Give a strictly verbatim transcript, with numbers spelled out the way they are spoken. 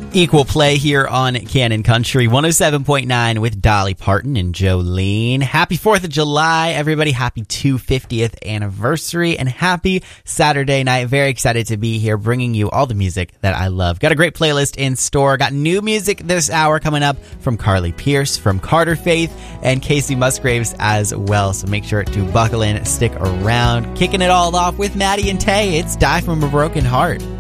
Equal play here on Canon Country one oh seven point nine with Dolly Parton and Jolene. Happy fourth of July, everybody. Happy two hundred fiftieth anniversary and happy Saturday night. Very excited to be here bringing you all the music that I love. Got a great playlist in store. Got new music this hour coming up from Carly Pearce, from Carter Faith, and Casey Musgraves as well. So make sure to buckle in, stick around. Kicking it all off with Maddie and Tay. It's Die From a Broken Heart.